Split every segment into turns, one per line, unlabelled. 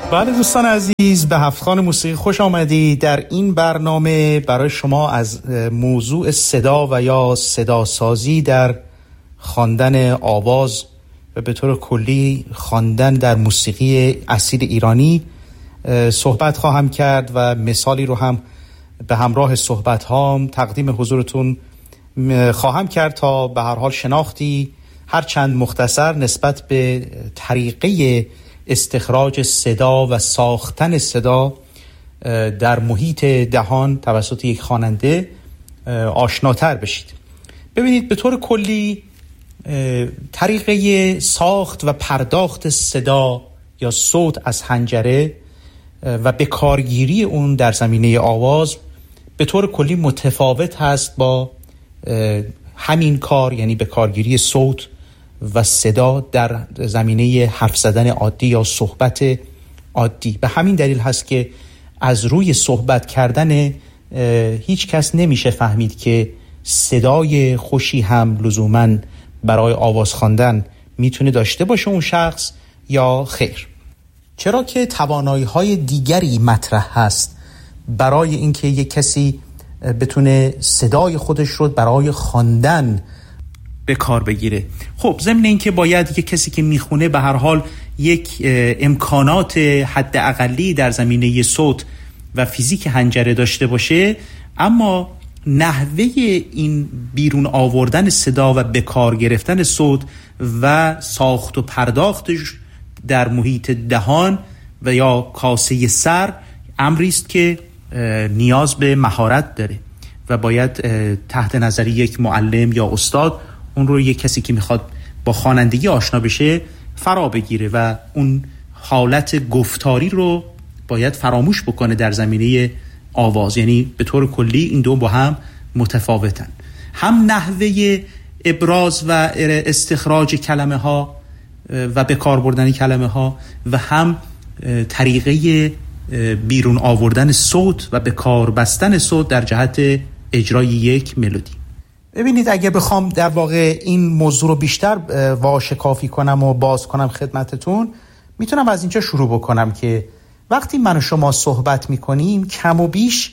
بله دوستان عزیز، به هفتخوان موسیقی خوش آمدید. در این برنامه برای شما از موضوع صدا و یا صداسازی در خواندن آواز و به طور کلی خواندن در موسیقی اصیل ایرانی صحبت خواهم کرد و مثالی رو هم به همراه صحبت هام تقدیم حضورتون خواهم کرد تا به هر حال شناختی هر چند مختصر نسبت به طریقه استخراج صدا و ساختن صدا در محیط دهان توسط یک خواننده آشناتر بشید. ببینید، به طور کلی طریقه ساخت و پرداخت صدا یا صوت از حنجره و به کارگیری اون در زمینه آواز به طور کلی متفاوت هست با همین کار، یعنی به کارگیری صوت و صدا در زمینه حرف زدن عادی یا صحبت عادی. به همین دلیل هست که از روی صحبت کردن هیچ کس نمیشه فهمید که صدای خوشی هم لزوماً برای آواز خواندن میتونه داشته باشه اون شخص یا خیر، چرا که توانایی‌های دیگری مطرح هست برای اینکه یک کسی بتونه صدای خودش رو برای خواندن به کار بگیره. خب ضمن اینکه باید یک کسی که میخونه به هر حال یک امکانات حد اقلی در زمینه صوت و فیزیک حنجره داشته باشه، اما نحوه این بیرون آوردن صدا و به کار گرفتن صوت و ساخت و پرداختش در محیط دهان و یا کاسه سر امری است که نیاز به مهارت داره و باید تحت نظر یک معلم یا استاد اون رو یک کسی که میخواد با خوانندگی آشنا بشه فرا بگیره و اون حالت گفتاری رو باید فراموش بکنه در زمینه آواز. یعنی به طور کلی این دو با هم متفاوتن، هم نحوه ابراز و استخراج کلمه ها و به کار بردن کلمه ها و هم طریقه بیرون آوردن صوت و به کار بستن صوت در جهت اجرای یک ملودی. ببینید، اگه بخوام در واقع این موضوع رو بیشتر واشکافی کنم و باز کنم خدمتتون، میتونم از اینجا شروع بکنم که وقتی من و شما صحبت میکنیم کم و بیش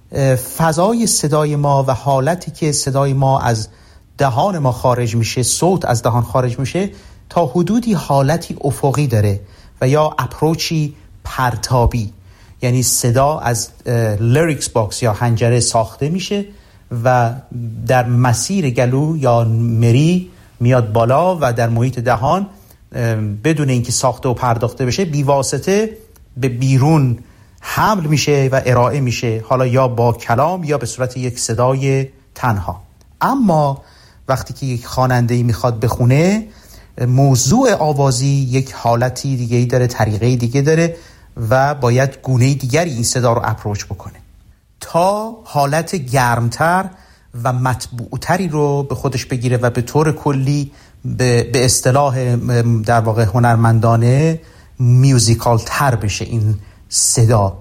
فضای صدای ما و حالتی که صدای ما از دهان ما خارج میشه، صوت از دهان خارج میشه، تا حدودی حالتی افقی داره و یا اپروچی پرتابی. یعنی صدا از لیریکس باکس یا حنجره ساخته میشه و در مسیر گلو یا مری میاد بالا و در محیط دهان بدون اینکه ساخته و پرداخته بشه بیواسطه به بیرون حمل میشه و ارائه میشه، حالا یا با کلام یا به صورت یک صدای تنها. اما وقتی که یک خواننده‌ای میخواد بخونه، موضوع آوازی یک حالتی دیگه داره، طریقه دیگه داره و باید گونه دیگری این صدا رو اپروچ بکنه تا حالت گرمتر و مطبوعتری رو به خودش بگیره و به طور کلی به اصطلاح در واقع هنرمندانه میوزیکال تر بشه این صدا.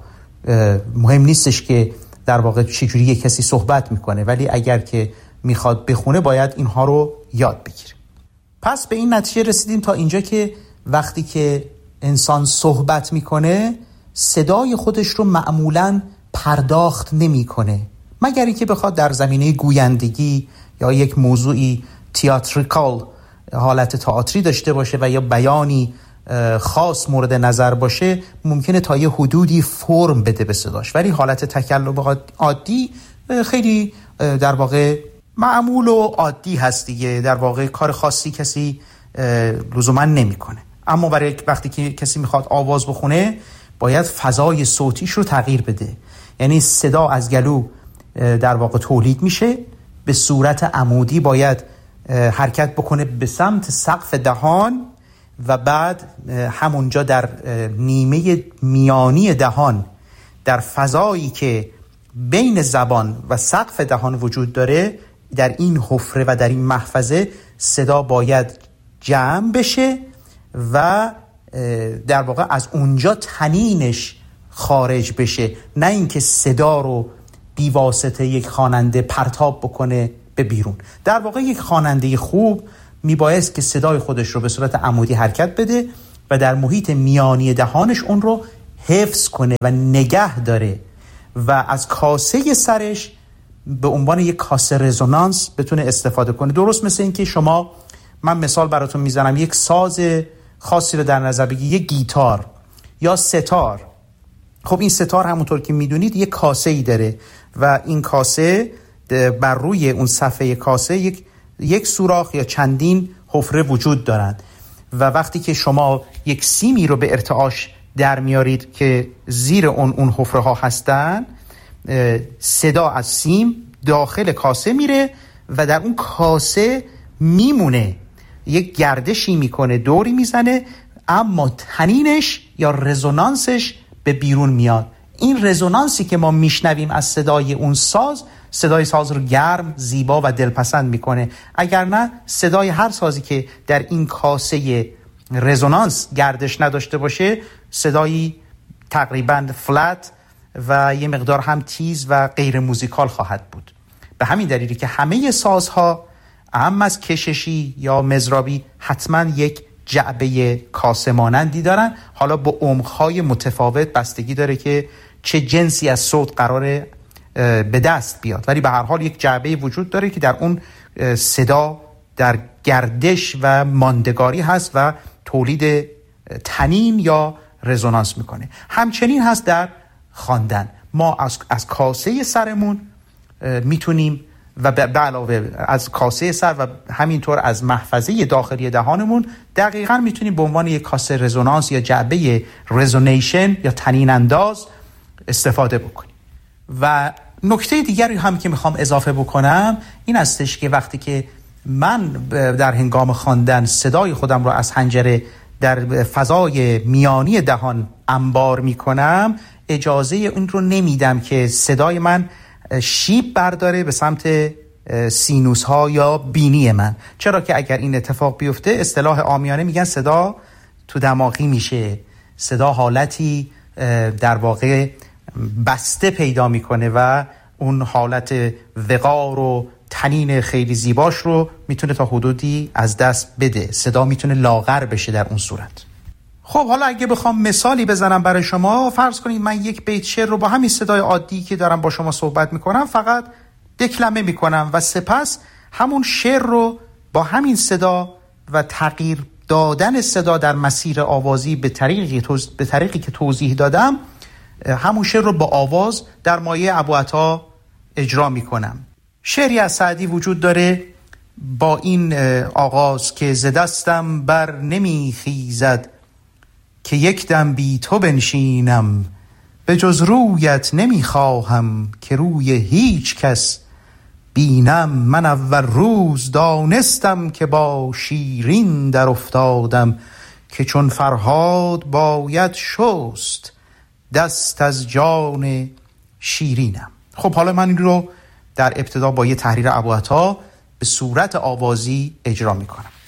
مهم نیستش که در واقع چجوری یک کسی صحبت میکنه، ولی اگر که میخواد بخونه باید اینها رو یاد بگیره. پس به این نتیجه رسیدیم تا اینجا که وقتی که انسان صحبت میکنه صدای خودش رو معمولاً پرداخت نمیکنه، مگر اینکه بخواد در زمینه گویندگی یا یک موضوعی تئاتریکال، حالت تئاتری داشته باشه و یا بیانی خاص مورد نظر باشه، ممکنه تا یه حدودی فرم بده به صداش، ولی حالت تکلم عادی خیلی در واقع معمول و عادی هست دیگه. در واقع کار خاصی کسی لزوما نمیکنه. اما برای وقتی که کسی میخواد آواز بخونه باید فضای صوتیش رو تغییر بده. یعنی صدا از گلو در واقع تولید میشه، به صورت عمودی باید حرکت بکنه به سمت سقف دهان و بعد همونجا در نیمه میانی دهان، در فضایی که بین زبان و سقف دهان وجود داره، در این حفره و در این محفظه صدا باید جمع بشه و در واقع از اونجا طنینش خارج بشه، نه اینکه صدا رو بیواسطه یک خواننده پرتاب بکنه به بیرون. در واقع یک خواننده خوب میبایست که صدای خودش رو به صورت عمودی حرکت بده و در محیط میانی دهانش اون رو حفظ کنه و نگه داره و از کاسه سرش به عنوان یک کاسه رزونانس بتونه استفاده کنه. درست مثل این که شما، من مثال براتون میزنم، یک ساز خاصی رو در نظر بگی، یک گیتار یا ستار. خب این ستار همونطور که میدونید یک کاسه ای داره و این کاسه بر روی اون صفحه کاسه یک سوراخ یا چندین حفره وجود دارند و وقتی که شما یک سیمی رو به ارتعاش در میارید که زیر اون حفره ها هستن، صدا از سیم داخل کاسه میره و در اون کاسه میمونه، یک گردشی میکنه، دوری میزنه، اما تنینش یا رزونانسش به بیرون میاد. این رزونانسی که ما میشنویم از صدای اون ساز، صدای ساز رو گرم، زیبا و دلپسند میکنه. اگر نه، صدای هر سازی که در این کاسه رزونانس گردش نداشته باشه، صدایی تقریباً فلت و یه مقدار هم تیز و غیر موزیکال خواهد بود. به همین دلیلی که همه سازها، اهم از کششی یا مزرابی، حتما یک جعبه کاسه مانندی دارن. حالا با عمق‌های متفاوت بستگی داره که چه جنسی از صوت قراره به دست بیاد، ولی به هر حال یک جعبه وجود داره که در اون صدا در گردش و ماندگاری هست و تولید تنین یا رزونانس میکنه. همچنین هست در خواندن. ما از کاسه سرمون میتونیم و به علاوه از کاسه سر و همینطور از محفظه داخلی دهانمون دقیقاً میتونیم به عنوان یک کاسه رزونانس یا جعبه رزونیشن یا تنین انداز استفاده بکنیم. و نکته دیگری هم که میخوام اضافه بکنم این استش که وقتی که من در هنگام خواندن صدای خودم رو از حنجره در فضای میانی دهان انبار میکنم، اجازه این رو نمیدم که صدای من شیب برداره به سمت سینوس ها یا بینی من. چرا که اگر این اتفاق بیفته، اصطلاح عامیانه میگن صدا تو دماغی میشه، صدا حالتی در واقع بسته پیدا میکنه و اون حالت وقار و تنین خیلی زیباش رو میتونه تا حدودی از دست بده، صدا میتونه لاغر بشه در اون صورت. خب حالا اگه بخوام مثالی بزنم برای شما، فرض کنید من یک بیت شعر رو با همین صدای عادی که دارم با شما صحبت میکنم فقط دکلمه میکنم و سپس همون شعر رو با همین صدا و تغییر دادن صدا در مسیر آوازی به طریقی که توضیح دادم، همون شعر رو با آواز در مایه ابوعطا اجرا میکنم. شعری از سعدی وجود داره با این آغاز که ز دستم بر نمیخیزد که یک دم بی تو بنشینم، به جز رویت نمیخواهم که روی هیچ کس بینم. من اول روز دانستم که با شیرین در افتادم، که چون فرهاد باید شست دست از جان شیرینم. خب حالا من این رو در ابتدا با یه تحریر ابوعطا به صورت آوازی اجرا میکنم.